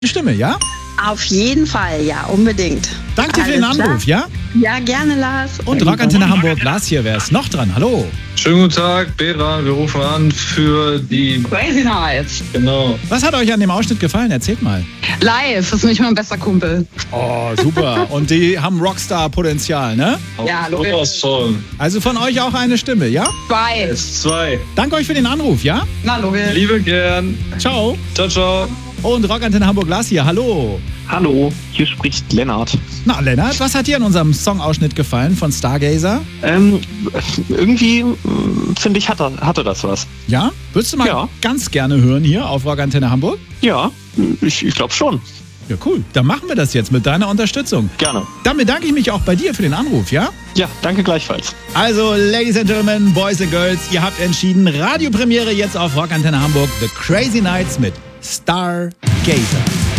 Stimme, ja? Auf jeden Fall, ja, unbedingt. Danke dir für den Alles Anruf, klar? ja? Ja, gerne, Lars. Und Rockantenne Hamburg, Lars hier, wer ist noch dran? Hallo. Schönen guten Tag, Bera. Wir rufen an für die... Crazy Nights. Genau. Was hat euch an dem Ausschnitt gefallen? Erzählt mal. Live ist nicht mein bester Kumpel. Oh, super. Und die haben Rockstar-Potenzial, ne? Ja, logisch. Sowas von. Also von euch auch eine Stimme, ja? Bye. S2. Danke euch für den Anruf, ja? Na, logisch. Liebe gern. Ciao. Ciao, ciao. Und Rockantenne Hamburg, Lars hier, hallo. Hallo, hier spricht Lennart. Na, Lennart, was hat dir an unserem Songausschnitt gefallen von Stargazer? Irgendwie finde ich, hatte das was. Ja? Würdest du mal Ja. ganz gerne hören hier auf Rockantenne Hamburg? Ja, ich glaube schon. Ja, cool. Dann machen wir das jetzt mit deiner Unterstützung. Gerne. Dann bedanke ich mich auch bei dir für den Anruf, ja? Ja, danke gleichfalls. Also, Ladies and Gentlemen, Boys and Girls, ihr habt entschieden, Radiopremiere jetzt auf Rockantenne Hamburg, The Crazy Nights mit Stargazer.